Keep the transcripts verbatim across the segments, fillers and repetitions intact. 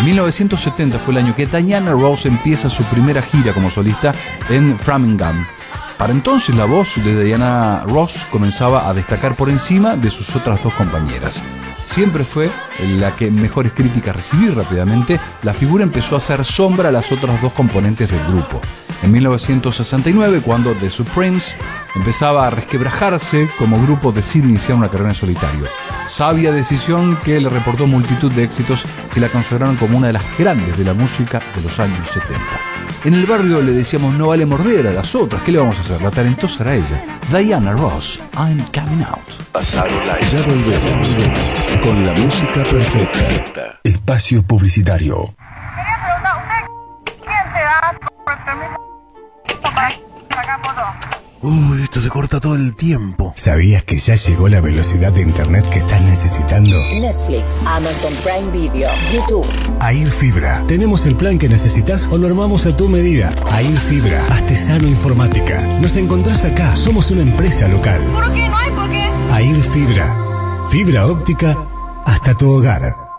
mil novecientos setenta fue el año que Diana Ross empieza su primera gira como solista en Framingham. Para entonces la voz de Diana Ross comenzaba a destacar por encima de sus otras dos compañeras. Siempre fue la que mejores críticas recibí rápidamente. La figura empezó a hacer sombra a las otras dos componentes del grupo. En mil novecientos sesenta y nueve, cuando The Supremes empezaba a resquebrajarse como grupo, decide iniciar una carrera en solitario. Sabia decisión que le reportó multitud de éxitos que la consagraron como una de las grandes de la música de los años setenta. En el barrio le decíamos no vale morder a las otras, ¿qué le vamos a hacer? La talentosa era ella. Diana Ross, I'm Coming Out. Pasaron la... Ya volvemos con la música perfecta. Espacio publicitario. Quería preguntar, ¿usted quién te da por permiso para sacar fotos? Uy, esto se corta todo el tiempo. ¿Sabías que ya llegó la velocidad de internet que estás necesitando? Netflix, Amazon Prime Video, YouTube. Air Fibra. Tenemos el plan que necesitas o lo armamos a tu medida. Air Fibra, Artesano Informática. Nos encontrás acá, somos una empresa local. ¿Por qué? ¿No hay por qué? Air Fibra. Fibra óptica hasta tu hogar.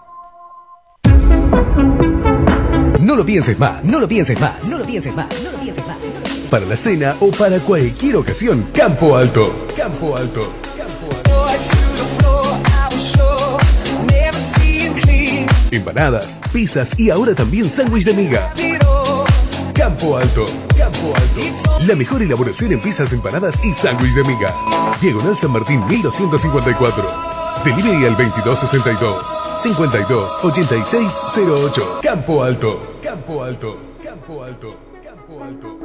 No lo pienses más, no lo pienses más, no lo pienses más, no lo pienses más. Para la cena o para cualquier ocasión, Campo Alto. Campo Alto. Campo Alto. Empanadas, pizzas y ahora también sándwich de miga. Campo Alto. Campo Alto. La mejor elaboración en pizzas, empanadas y sándwich de miga. Diagonal San Martín mil doscientos cincuenta y cuatro. Delivery al veintidós sesenta y dos, cincuenta y dos, ochenta y seis cero ocho. Campo Alto. Campo Alto. Campo Alto. Campo Alto.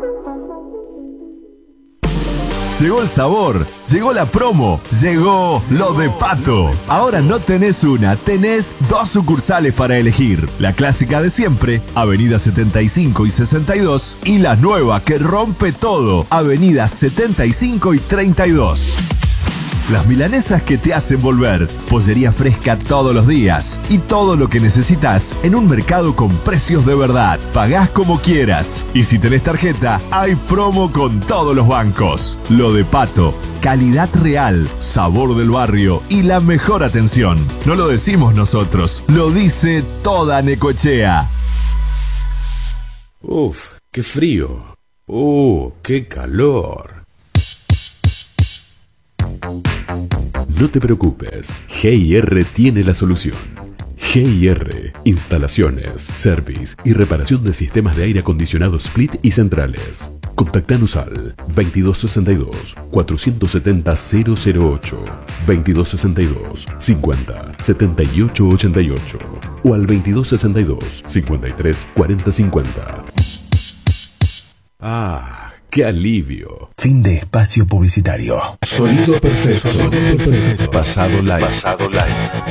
Llegó el sabor, llegó la promo, llegó lo de Pato. Ahora no tenés una, tenés dos sucursales para elegir. La clásica de siempre, Avenida setenta y cinco y sesenta y dos, y la nueva que rompe todo, Avenida setenta y cinco y treinta y dos. Las milanesas que te hacen volver, pollería fresca todos los días y todo lo que necesitas en un mercado con precios de verdad. Pagás como quieras y si tenés tarjeta, hay promo con todos los bancos. Lo de Pato, calidad real, sabor del barrio y la mejor atención. No lo decimos nosotros, lo dice toda Necochea. Uf, qué frío. Uh, qué calor. No te preocupes, G I R tiene la solución. G I R, instalaciones, service y reparación de sistemas de aire acondicionado split y centrales. Contactanos al veintidós sesenta y dos, cuatrocientos setenta, cero cero ocho, veintidós sesenta y dos, cincuenta, setenta y ocho ochenta y ocho o al veintidós sesenta y dos, cincuenta y tres, cuarenta cincuenta. Ah, ¡qué alivio! Fin de espacio publicitario. Sonido perfecto. Sonido perfecto. Pasado live. Pasado live.